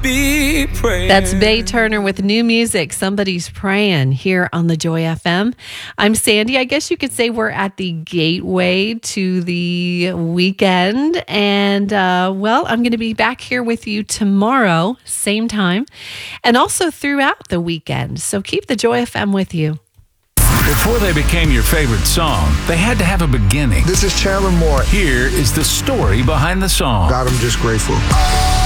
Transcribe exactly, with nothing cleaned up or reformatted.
be praying. That's Bay Turner with new music, Somebody's Praying, here on the Joy F M. I'm Sandy. I guess you could say we're at the gateway to the weekend. And, uh, well, I'm going to be back here with you tomorrow, same time, and also throughout the weekend. So keep the Joy F M with you. Before they became your favorite song, they had to have a beginning. This is Chandler Moore. Here is the story behind the song. God, I'm just grateful.